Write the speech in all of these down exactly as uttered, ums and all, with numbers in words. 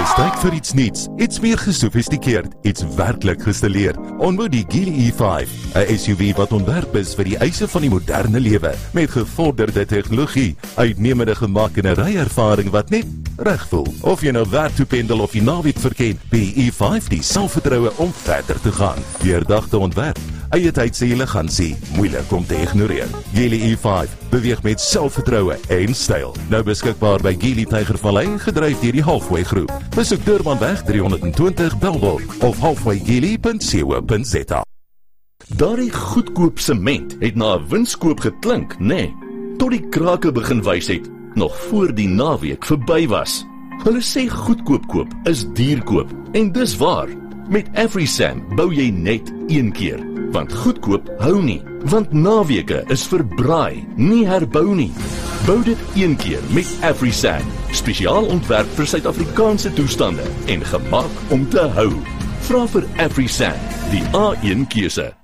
Dis tyd vir iets nuuts, iets meer gesofistikeerd, iets werklik gestileerd. Ontmoet die Geely E vyf, 'n S U V wat ontwerp is vir die eise van die moderne lewe, met gevorderde tegnologie, uitnemende gemak en 'n ryervaring wat net reg voel. Of jy nou werk toe pendel of die naweek verken, die E vyf die selfvertroue om verder te gaan. Deurdagte ontwerp, eie tyd se elegansie, moeilik om te ignoreer. Geely E vyf beweeg met selfvertroue en styl. Nou beskikbaar by Geely Tygervallei, gedryf deur die Halfway Groep. Besoek Durbanweg drie honderd twintig Bellville of halfway geely punt co punt za. Daardie goedkoop sement het na 'n winskoop geklink, nê? Nee, tot die krake begin wys het, nog voor die naweek verby was. Hulle sê goedkoop koop is duur koop, en dis waar. Met AfriSam bou jy net een keer, want goedkoop hou nie, want naweke is verbraai, nie herbou nie. Bou dit een keer met AfriSam, spesiaal ontwerp vir Suid-Afrikaanse toestande en gemaak om te hou. Vra vir AfriSam, die A een keuse.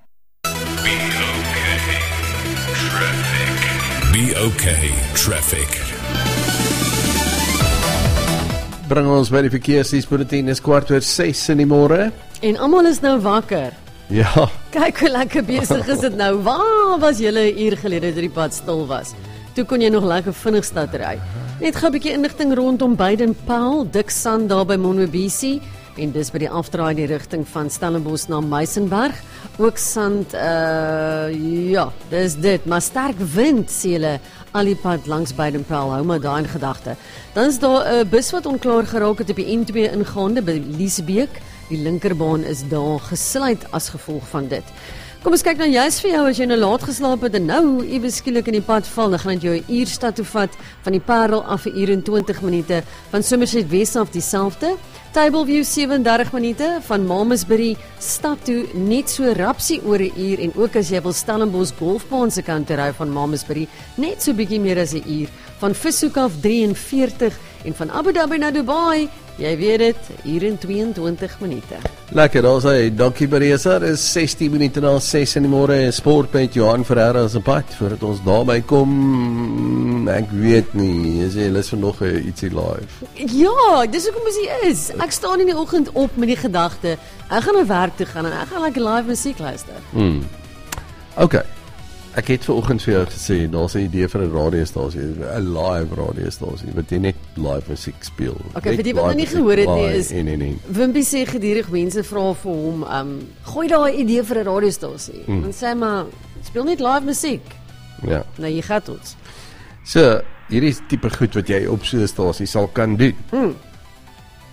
Be okay, traffic. Bring ons by die verkeersdiensbulletin, is kwart oor ses in die môre. En almal is nou wakker. Ja. Kyk hoe lekker besig is dit nou. Waar was julle 'n uur gelede dat die pad stil was? Toe kon jy nog lekker vinnig stad ry. Net gou 'n bietjie inligting rondom Baden-Powell, dik sand daar by Monwebisi, en dis by die afdraai die rigting van Stellenbosch na Meisenberg. Ook sand, uh, ja, dis dit, maar sterk wind, sê hulle, al die pad langs Baden-Powell, hou maar daar in gedagte. Dan is daar 'n uh, bus wat onklaar geraak het op die N twee ingaande by Liesbeek. Die linkerbaan is daar gesluit as gevolg van dit. Kom ons kyk dan juist vir jou, as jy nou laat geslaap het en nou iewes skielik in die pad val, dan gaan dit jou 'n uur stad toe vat, van die Parel af 'n uur en twintig minute, van Somerset West af dieselfde, Tableview sewe en dertig minute, van Malmesbury stad toe net so rapsie oor 'n uur, en ook as jy wil Stellenbosch golfbaan se kant toe ry van Malmesbury, net so bietjie meer as 'n uur, van Vishoek af drie en veertig, en van Abu Dhabi na Dubai, jy weet dit, uur en twee en twintig minute. Lekker, daar sê, dankie Beresa, dis sestien minute na ses in die môre, sport met Johan Ferreira as 'n pad, voordat ons daarby kom, ek weet nie, is jy lus vir nog ietsie live? Ja, dis hoekom is hy is. Ek staan in die oggend op met die gedagte, ek gaan na werk toe gaan en ek gaan lekker live musiek luister. Hmm. Ok, ek het vanoggend vir jou gesê, daar's 'n idee vir 'n radiostasie, 'n live radiostasie, wat jy net live musiek speel. Ok, vir die wat nog nie gehoor het nie is, nee, nee, nee. Wimpie sê gedurig mense vra vir hom, um, gooi daar 'n idee vir 'n radiostasie, hmm. en sê maar, speel net live musiek. Ja. Nou, jy gaat ons. So, hierdie is tipe goed wat jy op so 'n stasie sal kan doen. Hmm.